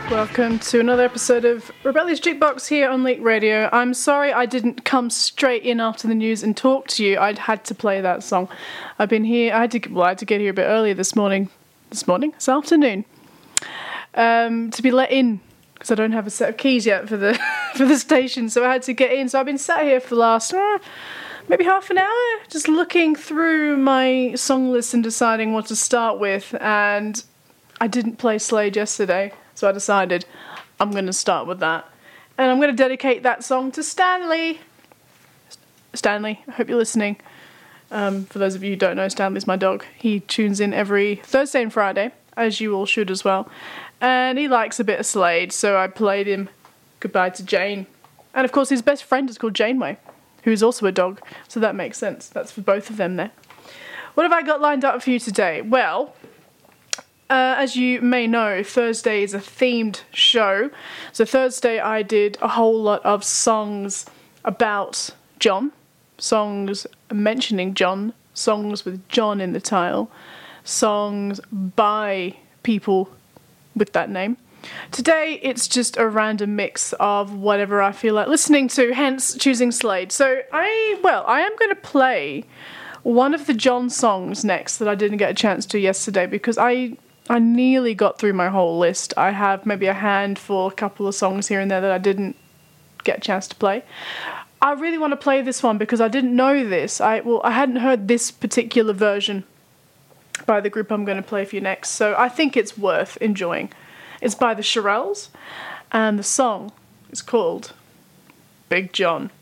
Welcome to another episode of Rebellious Jukebox here on Leak Radio. I'm sorry I didn't come straight in after the news and talk to you. I'd had to play that song. I've been here, I had to get here a bit earlier this afternoon, to be let in, because I don't have a set of keys yet for the for the station, so I had to get in. So I've been sat here for the last maybe half an hour, just looking through my song list and deciding what to start with, and I didn't play Slade yesterday, so I decided I'm going to start with that. And I'm going to dedicate that song to Stanley. Stanley, I hope you're listening. For those of you who don't know, Stanley's my dog. He tunes in every Thursday and Friday, as you all should as well. And he likes a bit of Slade, so I played him Goodbye to Jane. And of course his best friend is called Janeway, who is also a dog, so that makes sense. That's for both of them there. What have I got lined up for you today? Well, as you may know, Thursday is a themed show. So Thursday I did a whole lot of songs about John, songs mentioning John, songs with John in the title, songs by people with that name. Today it's just a random mix of whatever I feel like listening to, hence choosing Slade. So I am going to play one of the John songs next that I didn't get a chance to yesterday, because I nearly got through my whole list. I have maybe a couple of songs here and there that I didn't get a chance to play. I really want to play this one because I didn't know this. I hadn't heard this particular version by the group I'm going to play for you next, so I think it's worth enjoying. It's by the Shirelles, and the song is called Big John.